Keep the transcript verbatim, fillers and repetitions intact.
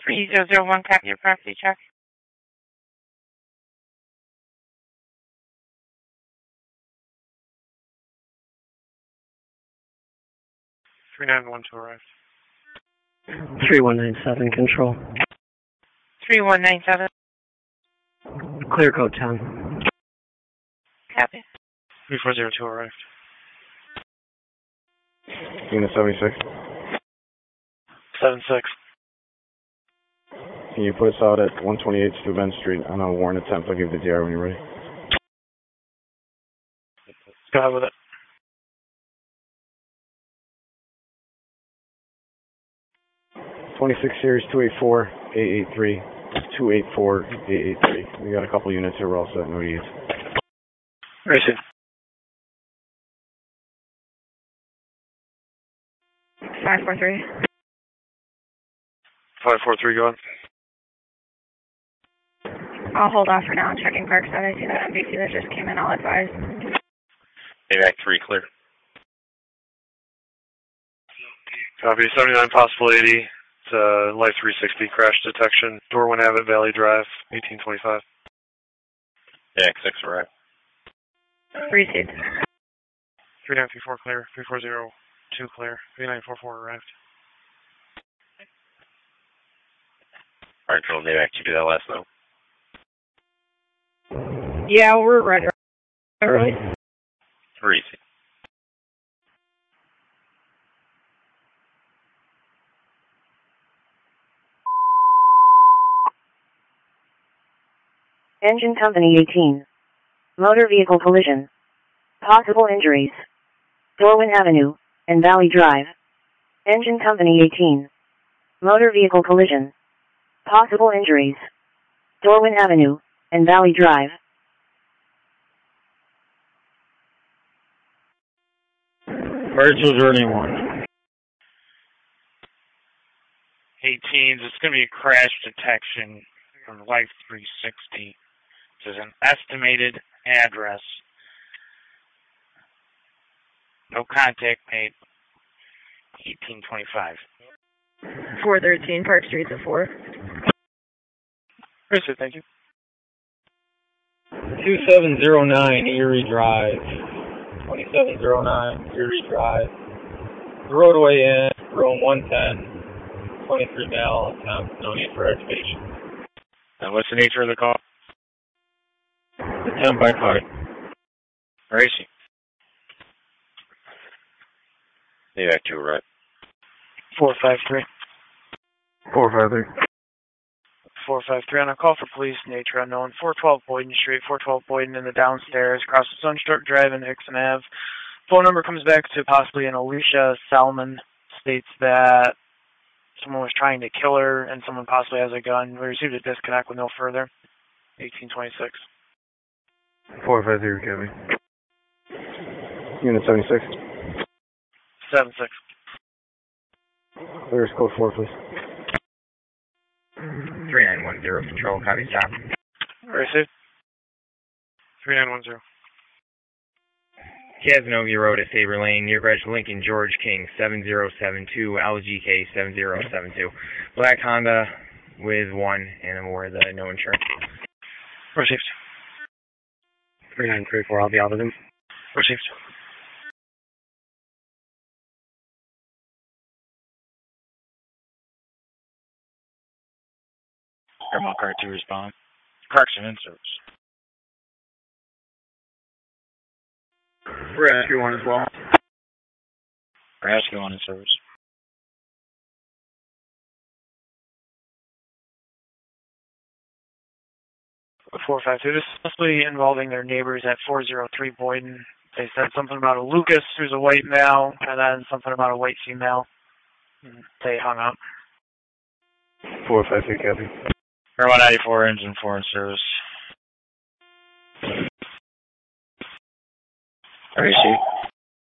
three zero zero one, copy your property check. three nine one two arrived. three one nine seven, control. three one nine seven. Clear code ten. Copy. three four zero two arrived. Unit seventy-six. seven six. Can you put us out at one twenty-eight Stu Bend Street on a warrant attempt? I'll give you the D R when you're ready. Go ahead with it. twenty-six series two eight four eight eight three. two eight four eight eight three. We got a couple units here. We're all set. No needs. Where is it? five four three. five four three, go on. I'll hold off for now. I'm checking Parkside. I see that M B C that just came in. I'll advise. AVAC three, clear. Copy. seventy-nine possible eighty. It's uh, Life three sixty crash detection. Dorwin Abbott Valley Drive, eighteen twenty-five. AVAC six, arrive. Received. three nine three four clear. three four zero two clear. three nine four four arrived. Alright, control AVAC two, do that last though. Yeah, we're ready. Early. Three. Engine Company eighteen. Motor vehicle collision. Possible injuries. Dorwin Avenue and Valley Drive. Engine Company eighteen. Motor vehicle collision. Possible injuries. Dorwin Avenue and Valley Drive. Virtual Journey one. eighteens, it's going to be a crash detection from Life three sixty. This is an estimated address. No contact made. eighteen twenty-five. four thirteen Park Street's at four. Where is it? Thank you. two seven zero nine Erie Drive. twenty-seven oh nine Erie Drive. Roadway in, room one ten. twenty-three mile attempt, no need for activation. And what's the nature of the call? Attempt by card. Where is he? AVAC two, right. four five three. four five three. four five three on a call for police, nature unknown. four twelve Boyden Street, four twelve Boyden in the downstairs, across the Sunstruck Drive and Hickson Avenue. Phone number comes back to possibly an Alicia Salmon. States that someone was trying to kill her and someone possibly has a gun. We received a disconnect with no further. eighteen twenty-six. four five three, Kevin. Unit seventy-six. seven six. There's code four, please. three nine one zero, control, copy, stop. Received. three nine one zero. Casanova Road at Sabre Lane, near Greenwich Lincoln, George King, seven zero seven two, L G K seven zero seven two. Black Honda with one, and I'm aware that no insurance. Received. three nine three four, I'll be out of them. Received. Paramount Car two respond. Correction in service. Rescue one as well. Rescue one in service. four five two. This is possibly involving their neighbors at four oh three Boyden. They said something about a Lucas, who's a white male, and then something about a white female. They hung up. four five three, copy. Paramount ninety-four, engine four in service. Where is he?